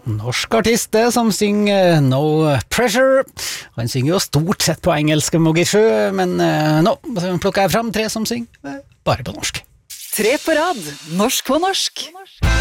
norsk artist det, som synger No Pressure. Han synger jo stort sett på engelsk, Mogisjø, men nå plukker jeg fram tre som synger bare på norsk. Tre på rad, norsk på norsk.